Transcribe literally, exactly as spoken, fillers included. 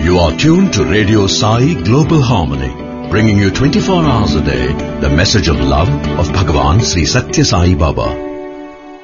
You are tuned to Radio Sai Global Harmony, bringing you twenty-four hours a day the message of love of Bhagavan Sri Satya Sai Baba.